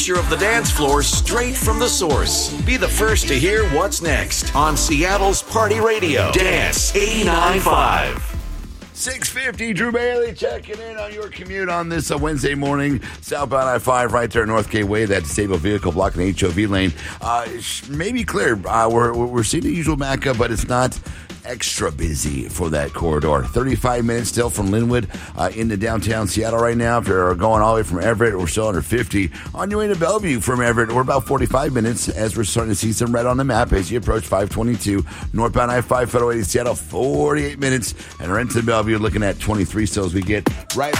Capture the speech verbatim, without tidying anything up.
Of the dance floor straight from the source. Be the first to hear what's next on Seattle's Party Radio. Dance eighty-nine point five. six fifty, Drew Bailey checking in on your commute on this uh, Wednesday morning. Southbound I five right there at North Gateway. That disabled vehicle blocking the H O V lane. Uh, maybe clear. Uh, we're, we're seeing the usual backup, but it's not extra busy for that corridor. thirty-five minutes still from Linwood uh, into downtown Seattle right now. If you're going all the way from Everett, we're still under fifty. On your way to Bellevue from Everett, we're about forty-five minutes as we're starting to see some red on the map as you approach five twenty-two. Northbound I five, Federal Way to Seattle, forty-eight minutes. And Renton Bellevue looking at twenty-three still as we get right